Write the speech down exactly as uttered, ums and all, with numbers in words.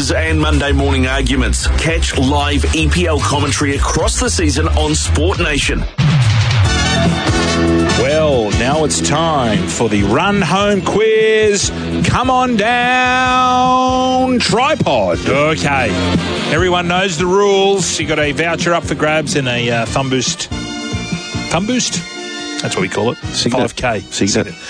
winners and Monday morning arguments. Catch live E P L commentary across the season on Sport Nation. Well, now it's time for the Run Home Quiz. Come on down, tripod. Okay. Everyone knows the rules. You got a voucher up for grabs and a uh, thumb boost. Thumb boost? That's what we call it. Signet. five K. Signet.